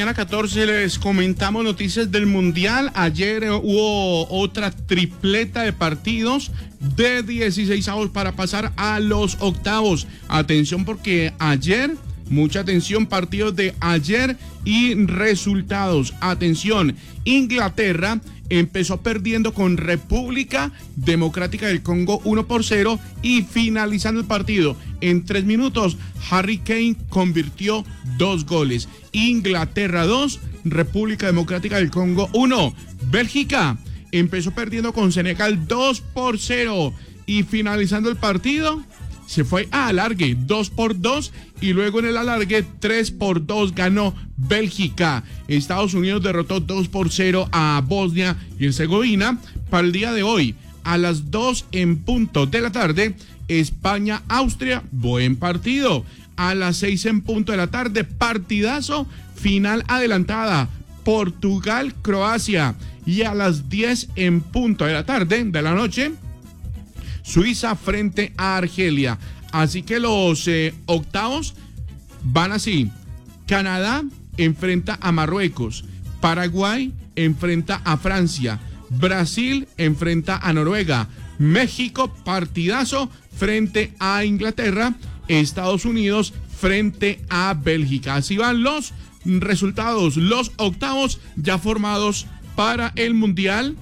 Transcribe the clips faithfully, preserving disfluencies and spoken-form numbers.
mañana catorce les comentamos noticias del Mundial. Ayer eh, hubo otra tripleta de partidos de dieciséis avos para pasar a los octavos. Atención porque ayer, mucha atención, partidos de ayer y resultados. Atención, Inglaterra empezó perdiendo con República Democrática del Congo uno por cero y finalizando el partido en tres minutos, Harry Kane convirtió dos goles. Inglaterra dos, República Democrática del Congo uno. Bélgica empezó perdiendo con Senegal dos por cero y finalizando el partido se fue a alargue dos por dos y luego en el alargue tres por dos ganó Bélgica. Estados Unidos derrotó dos por cero a Bosnia y Herzegovina. Para el día de hoy, a las dos en punto de la tarde, España-Austria, buen partido. A las seis en punto de la tarde, partidazo, final adelantada, Portugal-Croacia. Y a las diez en punto de la tarde, de la noche, Suiza frente a Argelia. Así que los eh, octavos van así. Canadá enfrenta a Marruecos. Paraguay enfrenta a Francia. Brasil enfrenta a Noruega. México, partidazo, frente a Inglaterra. Estados Unidos frente a Bélgica. Así van los resultados, los octavos ya formados para el Mundial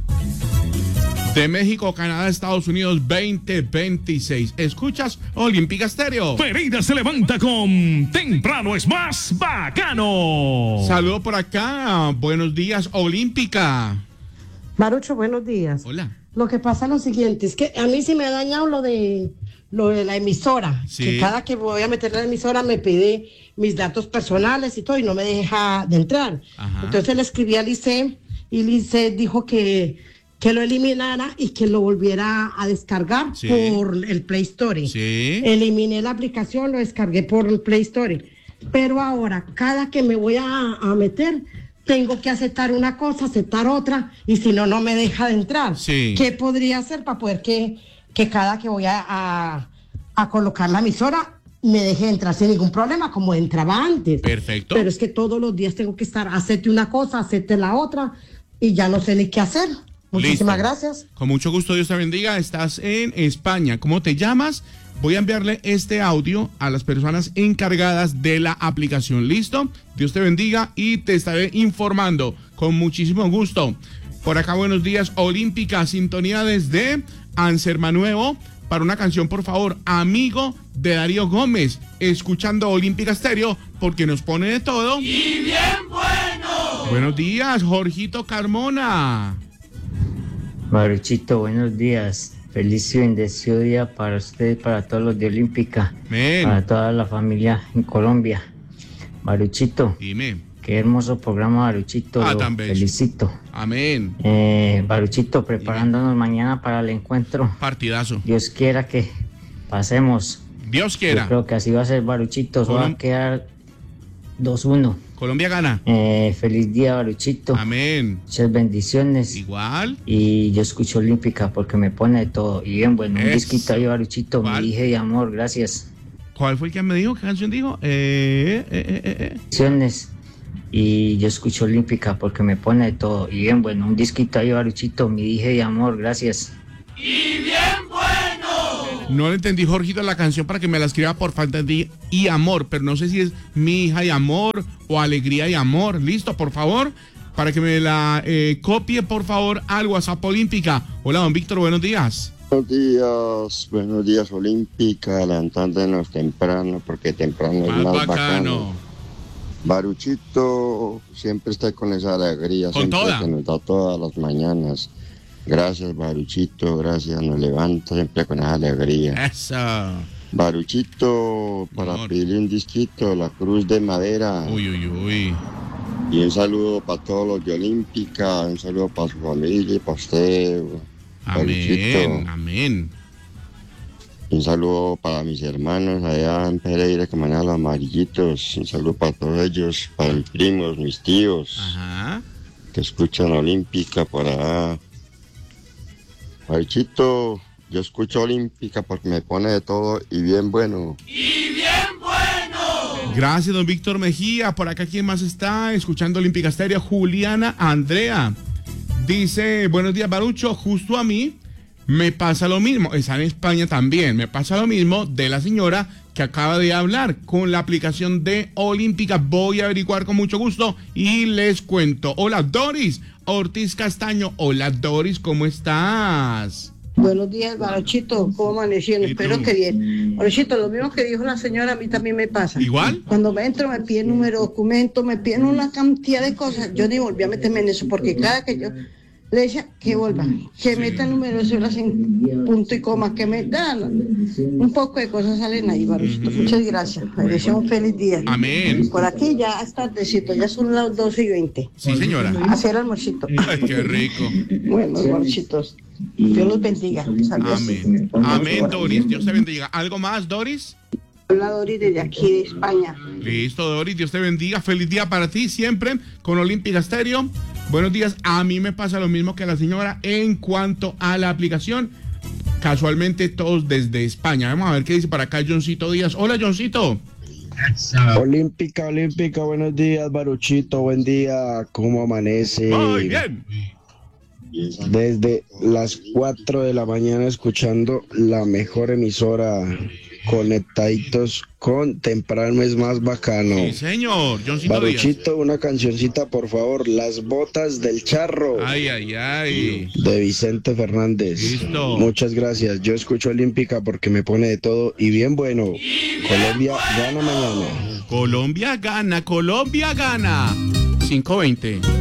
de México, Canadá, Estados Unidos veinte veintiséis. ¿Escuchas Olímpica Estéreo? Pereira se levanta con Temprano es más bacano. Saludo por acá. Buenos días, Olímpica. Marucho, buenos días. Hola. Lo que pasa es lo siguiente, es que a mí sí me ha dañado lo de lo de la emisora. Sí. Que cada que voy a meter la emisora me pide mis datos personales y todo y no me deja de entrar. Ajá. Entonces le escribí a Lice y Lice dijo que que lo eliminara y que lo volviera a descargar sí. por el Play Store. Sí. Eliminé la aplicación, lo descargué por el Play Store. Pero ahora, cada que me voy a, a meter, tengo que aceptar una cosa, aceptar otra, y si no, no me deja de entrar. Sí. ¿Qué podría hacer para poder que, que cada que voy a, a, a colocar la emisora, me deje entrar sin ningún problema, como entraba antes? Perfecto. Pero es que todos los días tengo que estar, acepte una cosa, acepte la otra, y ya no sé ni qué hacer. Muchísimas Listo. Gracias. Con mucho gusto, Dios te bendiga. Estás en España. ¿Cómo te llamas? Voy a enviarle este audio a las personas encargadas de la aplicación. ¿Listo? Dios te bendiga y te estaré informando con muchísimo gusto. Por acá, buenos días, Olímpica. Sintonía desde Ansermanuevo para una canción, por favor, Amigo de Darío Gómez. Escuchando Olímpica Estéreo porque nos pone de todo. ¡Y bien bueno! Buenos días, Jorgito Carmona. Maruchito, buenos días. Feliz y bendecido día para usted, para todos los de Olímpica, Amén. Para toda la familia en Colombia. Maruchito, dime. Qué hermoso programa, Maruchito. Ah, lo tan bello. felicito. Amén. Eh, Maruchito, preparándonos dime. Mañana para el encuentro. Partidazo. Dios quiera que pasemos. Dios quiera. Yo creo que así va a ser, Maruchito. Colom- va a quedar dos uno. Colombia gana. Eh, feliz día, Baruchito. Amén. Muchas bendiciones. Igual. Y yo escucho Olímpica porque me pone de todo. Y bien, bueno, un Es... disquito ahí, Baruchito. ¿Cuál? Me dije de amor, gracias. ¿Cuál fue el que me dijo? ¿Qué canción dijo? Eh, eh, eh, eh. Bendiciones. Y yo escucho Olímpica porque me pone de todo. Y bien, bueno, un disquito ahí, Baruchito. Me dije de amor, gracias. ¡Y bien bueno! No le entendí, Jorgito, la canción para que me la escriba por falta de y amor, pero no sé si es mi hija y amor o alegría y amor. Listo, por favor, para que me la eh, copie, por favor, al WhatsApp Olímpica. Hola, don Víctor, buenos días. Buenos días, buenos días, Olímpica, levantándonos temprano, porque temprano más es más bacano. bacano. Baruchito siempre está con esa alegría, con siempre toda. que nos da todas las mañanas. Gracias, Baruchito, gracias, nos levanta siempre con esa alegría. Eso. Baruchito, para amor. pedirle un disquito, La Cruz de Madera. Uy, uy, uy. Y un saludo para todos los de Olímpica, un saludo para su familia y para usted. Amén, Baruchito. amén. Un saludo para mis hermanos allá en Pereira que manejan los amarillitos. Un saludo para todos ellos, para mis primos, mis tíos. Ajá. Que escuchan Olímpica por allá. Baruchito, yo escucho Olímpica porque me pone de todo y bien bueno. ¡Y bien bueno! Gracias, don Víctor Mejía. Por acá, ¿quién más está escuchando Olímpica Estéreo? Juliana Andrea. Dice, buenos días, Barucho. Justo a mí me pasa lo mismo. Está en España también. Me pasa lo mismo de la señora que acaba de hablar con la aplicación de Olímpica. Voy a averiguar con mucho gusto y les cuento. Hola, Doris Ortiz Castaño. Hola, Doris, ¿cómo estás? Buenos días, Barochito, ¿cómo amanecieron? Espero que bien. Barochito, lo mismo que dijo la señora, a mí también me pasa. ¿Igual? Cuando me entro, me piden número de documento, me piden una cantidad de cosas. Yo ni volví a meterme en eso, porque cada que yo le decía que vuelva, que meta el número de cédula en punto y coma, que me dan un poco de cosas salen ahí, Barochito. Uh-huh. Muchas gracias. Me deseo un feliz día. Amén. Por aquí ya es tardecito, ya son las doce y veinte. Sí, señora. Hacer almuercito. Ay, qué rico. Bueno, Barochitos. Dios los bendiga. Saludos. Amén. Amén, Doris. Dios te bendiga. ¿Algo más, Doris? Hola, Doris, desde aquí de España. Listo, Doris. Dios te bendiga. Feliz día para ti siempre con Olímpica Estéreo. Buenos días. A mí me pasa lo mismo que a la señora en cuanto a la aplicación. Casualmente todos desde España. Vamos a ver qué dice para acá Johncito Díaz. Hola, Johncito. Olímpica, Olímpica. Buenos días, Baruchito. Buen día. ¿Cómo amanece? Muy bien. Desde las cuatro de la mañana escuchando la mejor emisora, conectaditos con Temprano es Más Bacano. Sí, señor. Johncito Baruchito, Díaz. una cancioncita, por favor. Las botas del charro. Ay, ay, ay. De Vicente Fernández. Listo. Muchas gracias. Yo escucho Olímpica porque me pone de todo y bien bueno. Colombia gana mañana. Colombia gana, Colombia gana. cinco veinte.